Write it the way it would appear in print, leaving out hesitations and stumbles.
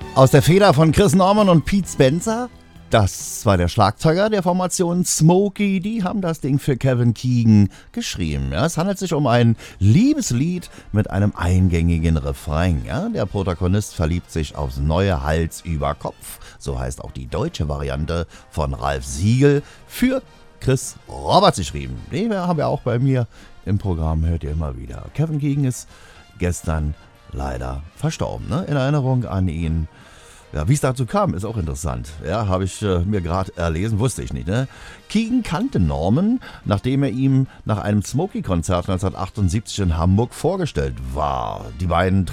Aus der Feder von Chris Norman und Pete Spencer. Das war der Schlagzeuger der Formation Smokey. Die haben das Ding für Kevin Keegan geschrieben. Ja, es handelt sich um ein Liebeslied mit einem eingängigen Refrain. Ja, der Protagonist verliebt sich aufs neue Hals über Kopf. So heißt auch die deutsche Variante von Ralf Siegel für Chris Roberts geschrieben. Den haben wir auch bei mir im Programm, hört ihr immer wieder. Kevin Keegan ist gestern leider verstorben. Ne? In Erinnerung an ihn. Ja, wie es dazu kam, ist auch interessant. Ja, habe ich mir gerade erlesen, wusste ich nicht. Ne? Keegan kannte Norman, nachdem er ihm nach einem Smokey-Konzert 1978 in Hamburg vorgestellt war. Die beiden